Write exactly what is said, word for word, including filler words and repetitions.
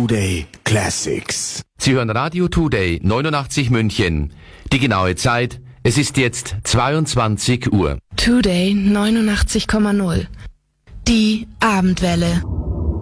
Today Classics. Sie hören Radio Today neunundachtzig München. Die genaue Zeit, es ist jetzt zweiundzwanzig Uhr. Today neunundachtzig Komma null. Die Abendwelle.